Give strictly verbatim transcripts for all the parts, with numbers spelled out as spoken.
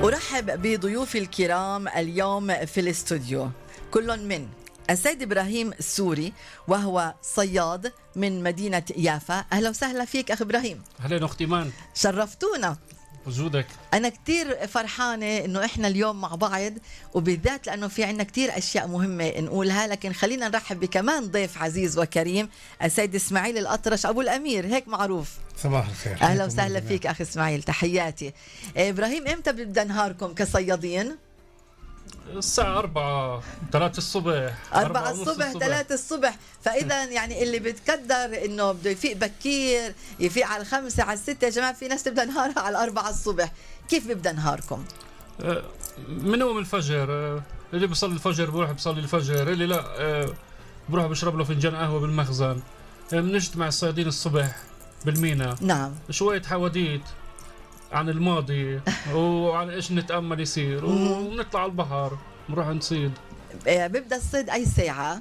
أرحب بضيوفي الكرام اليوم في الاستوديو، كل من السيد إبراهيم السوري وهو صياد من مدينة يافا. أهلا وسهلا فيك أخ إبراهيم. أهلا أختي مان، شرفتونا وجودك. أنا كتير فرحانة إنه إحنا اليوم مع بعض، وبالذات لأنه في عنا كتير أشياء مهمة نقولها، لكن خلينا نرحب بكمان ضيف عزيز وكريم السيد إسماعيل الأطرش أبو الأمير، هيك معروف. صباح الخير. أهلا وسهلا فيك أخي إسماعيل، تحياتي. إبراهيم، إمتى بيبدأ نهاركم كصيادين؟ الساعة أربعة ثلاثة الصبح أربعة الصبح ثلاثة الصبح، فإذا يعني اللي بتقدر إنه بده يفيق بكير يفيق على الخمسة على الستة. يا جماعة في ناس تبدأ نهارها على أربعة الصبح، كيف بيبدأ نهاركم؟ من يوم الفجر، اللي بيصلي الفجر بروح بيصلي الفجر، اللي لا بروح بشرب له فنجان قهوة بالمخزن. بنجتمع الصيادين الصبح بالمينا، نعم، شوية حواديت عن الماضي وعن ايش نتأمل يصير، ونطلع على البحر نروح نصيد. بيبدأ الصيد أي ساعة؟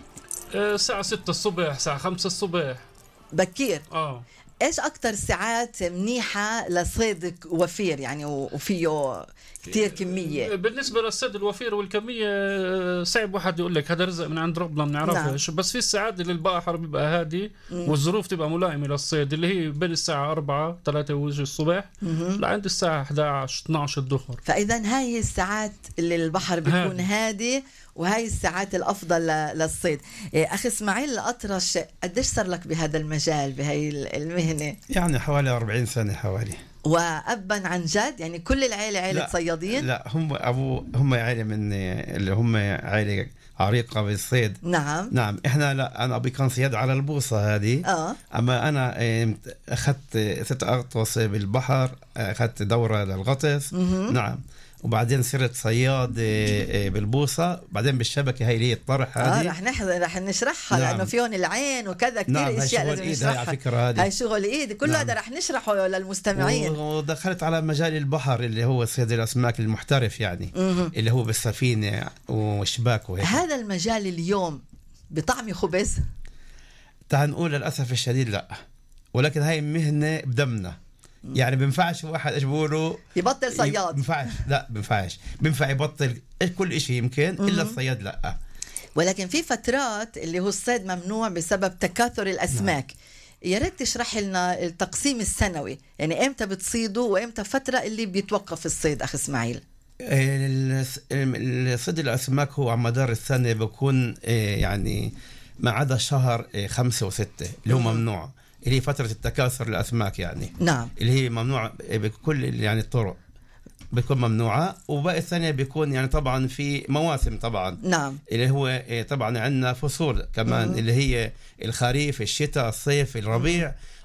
الساعة ستة الصبح، الساعة خمسة الصبح، بكير. اه ايش اكتر ساعات منيحة لصيد وفير يعني وفيه كتير كمية؟ بالنسبة للصيد الوفير والكمية صعب واحد يقول لك، هذا رزق من عند ربنا ما بنعرفش. نعم. بس في الساعات اللي البحر بيبقى هادي والظروف تبقى ملائمة للصيد، اللي هي بين الساعة أربعة ثلاثة وجه الصبح لعند الساعة إحدى عشر اثنا عشر الظهر. فإذا هاي الساعات اللي البحر بيكون هادي, هادي وهاي الساعات الأفضل للصيد. أخي إسماعيل الأطرش، قديش صار لك بهذا المجال بهاي المهنة؟ يعني حوالي أربعين سنة حوالي. وأبا عن جد يعني كل العائلة عائلة صيادين؟ لا، هم أبو هم عائلة من اللي هم عائلة عريقة بالصيد. نعم نعم. إحنا لا، أنا أبي كان صياد على البوصة هذه. آه. أما أنا أخذت ست أغطس بالبحر، أخذت دورة للغطس. نعم. وبعدين صرت صياد بالبوصة، بعدين بالشبكة هاي اللي الطرح هذه. آه رح نحن رح نشرحها. نعم. لأنه فيهم العين وكذا كتير. نعم. أشياء لازم نشرحها. هاي, هاي شغل إيد، كل هذا. نعم. رح نشرحه للمستمعين. ودخلت على مجال البحر اللي هو صيد الأسماك المحترف يعني. مه. اللي هو بالسفينة والشباك وهيك. هذا المجال اليوم بطعم خبز؟ تعال نقول للأسف الشديد لا، ولكن هاي مهنة بدمنا. يعني بنفعش واحد ايش بيقولوا يبطل صياد. بنفعش، لا بنفعش، بنفع يبطل كل إشي يمكن الا الصياد لا. ولكن في فترات اللي هو الصيد ممنوع بسبب تكاثر الاسماك. نعم. يا ريت تشرح لنا التقسيم السنوي، يعني امتى بتصيدوا وامتى فتره اللي بيتوقف الصيد اخي اسماعيل؟ الصيد الاسماك هو على مدار السنه بكون يعني ما عدا شهر خمسة وستة اللي هو ممنوع، اللي هي فترة التكاثر الأسماك يعني. نعم. اللي هي ممنوع بكل يعني الطرق بيكون ممنوعة، وباقي الثانية بيكون يعني طبعا في مواسم طبعا. نعم. اللي هو طبعا عندنا فصول كمان. مم. اللي هي الخريف، الشتاء، الصيف، الربيع.